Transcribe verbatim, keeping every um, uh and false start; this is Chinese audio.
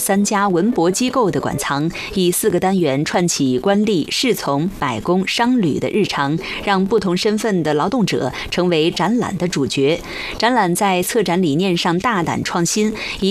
三家文博机构的馆藏，以四个单元串起官吏、士从、百工、商旅的日常，让不同身份的劳动者成为展览的主角。展览在策展理念上大胆创新，以